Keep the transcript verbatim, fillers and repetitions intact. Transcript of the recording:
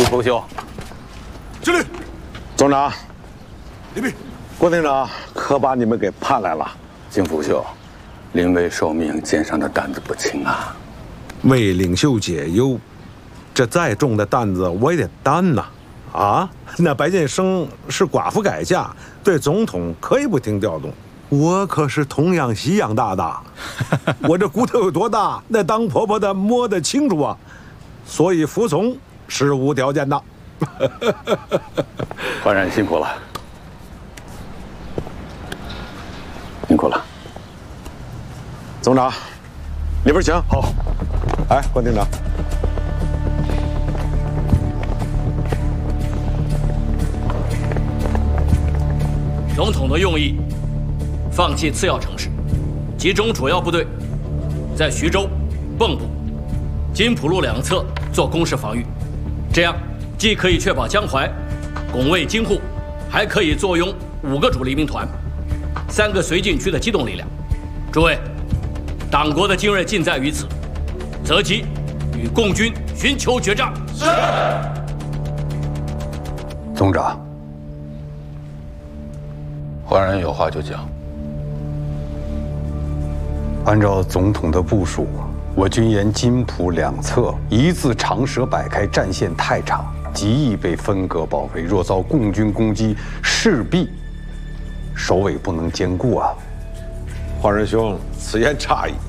副兄， 敬礼。 总长， 礼毕。 郭厅长可把你们给盼来了。 金副兄，临危受命，肩上的担子不轻啊。 为领袖解忧，这再重的担子我也得担呐！啊，那白建生是寡妇改嫁，对总统可以不听调动。我可是童养媳养大的，我这骨头有多大，那当婆婆的摸得清楚啊，所以服从是无条件的。 焕然辛苦了，辛苦了。 总长，里边请。 好。哎，关厅长。 总统的用意，放弃次要城市，集中主要部队，在徐州、蚌埠、金浦路两侧做攻势防御，这样既可以确保江淮，拱卫京沪，还可以坐拥五个主力兵团，三个绥靖区的机动力量。诸位，党国的精锐尽在于此，择机与共军寻求决战。是。 总长，焕然有话就讲。 按照总统的部署，我军沿津浦两侧一字长蛇摆开，战线太长，极易被分割包围。若遭共军攻击，势必首尾不能兼顾啊！ 焕然兄，此言差矣。